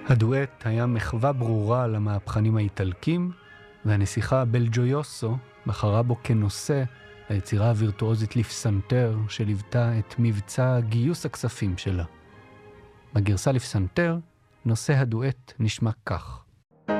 הדואט היה מחווה ברורה למהפכנים האיטלקים, והנסיכה בלג'יוסו בחרה בו כנושא היצירה הווירטואוזית לפסנתר שליוותה את מבצע גיוס הכספים שלה. בגרסה לפסנתר, נושא הדואט נשמע כך.